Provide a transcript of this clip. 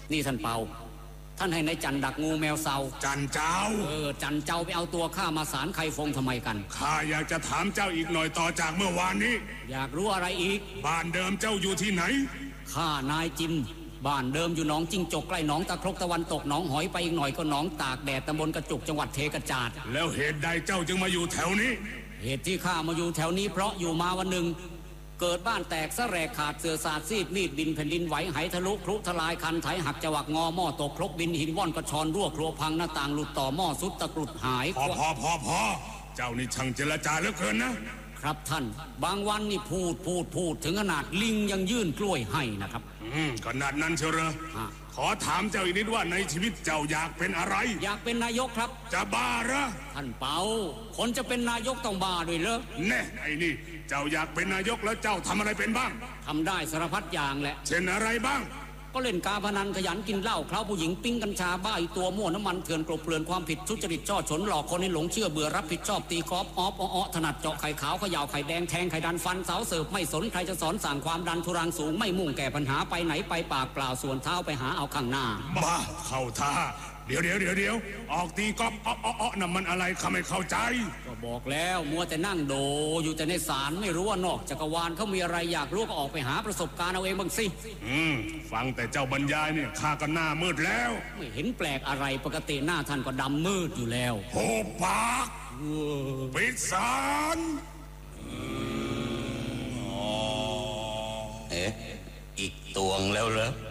นี่ท่านเปาท่านให้นายจันดักงูแมวเซาจันเจ้าจันเจ้าไปเอาตัวข้ามาศาลไข่ฟงทำไมกันข้าอยากจะถามเจ้าอีกหน่อยต่อจากเมื่อวานนี้อยากรู้อะไรอีกบ้านเดิมเจ้าอยู่ที่ไหนข้านายจิมบ้านเดิมอยู่หนองจิ้งจกใกล้หนองตะครกตะวันตกหนองหอยไปอีกหน่อยก็หนองตากแดดตำบลกระจุกจังหวัดเทกระจาดแล้วเหตุใดเจ้าจึงมาอยู่แถวนี้เหตุที่ข้ามาอยู่แถวนี้เพราะอยู่มาวันหนึ่งเกิดบ้านแตกสะแรกขาดเสือสาดซีดมีดบินแผ่นดินไหวไหทะลุครุทลายคันไถหักจวักงอหม้อตกครกบินหินว่อนกระชอนรั่วครัวพังหน้าต่างหลุดต่อหม้อสุดตะกรุดหายพอเจ้านี่ช่างเจรจาเหลือเกินนะครับท่านบางวันนี่พูดถึงขนาดลิงยังยื่นกล้วยให้นะครับขนาดนั้นเชียวเหรอขอถามเจ้าอีกนิดว่าในชีวิตเจ้าอยากเป็นอะไรอยากเป็นนายกครับจะบ้าเหรอท่านเปาคนจะเป็นนายกต้องบ้าด้วยเหรอแน่ไอ้นี่เจ้าอยากเป็นนายกแล้วเจ้าทำอะไรเป็นบ้างทำได้สารพัดอย่างแหละเช่นอะไรบ้างก็เล่นการพนันขยันกินเหล้าเคล้าผู้หญิงปิ้งกัญชาบ้าอีตัวมั่วน้ำมันเถื่อนกลบเกลื่อนความผิดทุจริตช่อฉนหลอกคนให้หลงเชื่อเบื่อรับผิดชอบตีกอล์ฟถนัดเจาะไข่ขาวเขย่าไข่แดงแทงไข่ดันฟันเสาเสิร์ฟไม่สนใครจะสอนสั่งความดันทุรังสูงไม่มุ่งแก้ปัญหาไปไหนไปปากเปล่าส่วนเท้าไปหาเอาข้างหน้าบ้าเข้าท่าเดี๋ยวออกตีกอล์ฟน่ะมันอะไรข้าไม่เข้าใจก็บอกแล้วมัวแต่นั่งโดอยู่แต่ในศาลไม่รู้ว่านอกจักรวาลเขามีอะไรอยากรู้ก็ออกไปหาประสบการณ์เอาเองบ้างสิฟังแต่เจ้าบรรยายเนี่ยข้าก็หน้ามืดแล้วไม่เห็นแปลกอะไรปกติหน้าท่านก็ดำมืดอยู่แล้วโหปากปิดศาลอีกตวงแล้วเหรอ